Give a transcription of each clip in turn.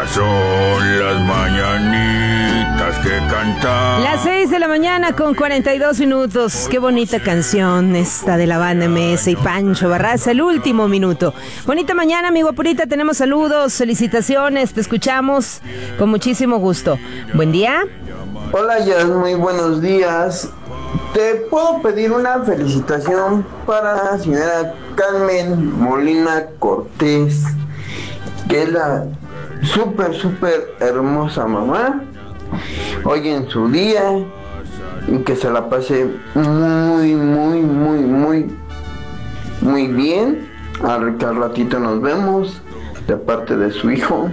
Estas son las mañanitas que cantan. Las 6 de la mañana con 42 minutos. Qué bonita canción esta de la banda MS y Pancho Barraza, el último minuto. Bonita mañana, mi guapurita, tenemos saludos, felicitaciones, te escuchamos con muchísimo gusto. Buen día. Hola, Jazz, muy buenos días. ¿Te puedo pedir una felicitación para la señora Carmen Molina Cortés, que es la súper hermosa mamá, hoy en su día, y que se la pase muy bien? Al ratito nos vemos de parte de su hijo,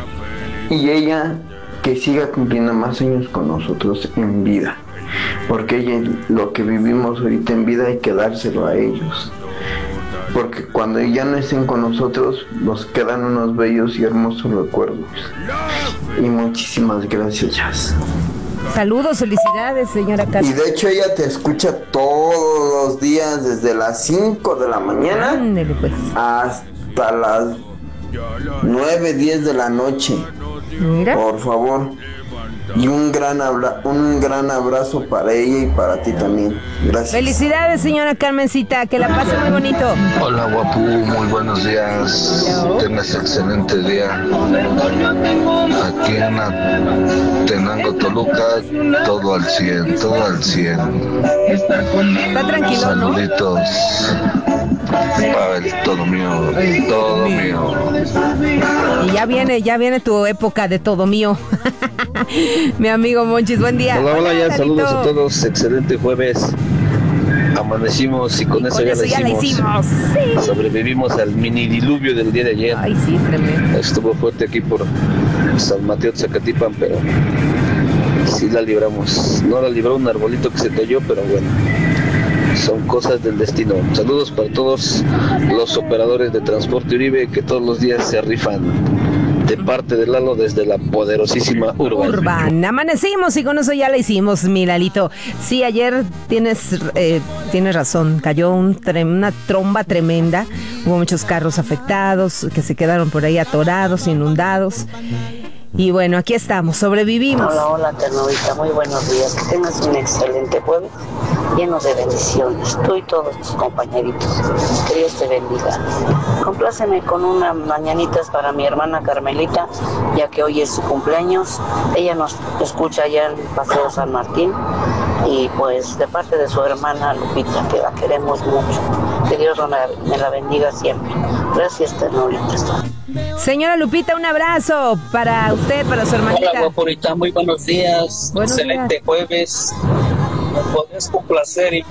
y ella que siga cumpliendo más años con nosotros en vida, porque ella, lo que vivimos ahorita en vida hay que dárselo a ellos, porque cuando ya no estén con nosotros nos quedan unos bellos y hermosos recuerdos. Y muchísimas gracias, Jazz. Saludos, felicidades, señora Carmen. Y de hecho ella te escucha todos los días desde las 5 de la mañana. Ándale, pues, hasta las 9, 10 de la noche. mira. Por favor. Y un gran abrazo para ella y para ti también. Gracias. Felicidades, señora Carmencita, que la pase muy bonito. Hola, guapu, muy buenos días. Tengas excelente día. Aquí en Tenango, Toluca, todo al 100, todo al 100. Está tranquilo, ¿no? Saluditos para el todo mío, todo mío. Y ya viene tu época de todo mío. Mi amigo Monchis, buen día. Hola, ya, Carlito. saludos a todos, excelente jueves. Amanecimos y con eso ya la hicimos. Sí. Sobrevivimos al mini diluvio del día de ayer. Ay, sí, tremendo. Estuvo fuerte aquí por San Mateo Zacatipan, pero sí la libramos. No la libró un arbolito que se cayó, pero bueno, son cosas del destino. Saludos para todos los operadores de Transporte Uribe que todos los días se rifan. De parte de Lalo desde la poderosísima Urban. Amanecimos y con eso ya la hicimos, mi Lalito. Sí, ayer tienes razón, cayó una tromba tremenda. Hubo muchos carros afectados que se quedaron por ahí atorados, inundados. Y bueno, aquí estamos, sobrevivimos. Hola, Ternovita, muy buenos días. Que tengas un excelente jueves, lleno de bendiciones. Tú y todos tus compañeritos. Que Dios te bendiga. Compláceme con unas mañanitas para mi hermana Carmelita, ya que hoy es su cumpleaños. Ella nos escucha allá en Paseo San Martín. Y pues de parte de su hermana Lupita, que la queremos mucho. Que Dios me la bendiga siempre. Gracias, Ternovita. Señora Lupita, un abrazo para usted, para su hermanita. Hola, guapurita, muy buenos días. Buenos Excelente días. jueves. Me podrías complacer y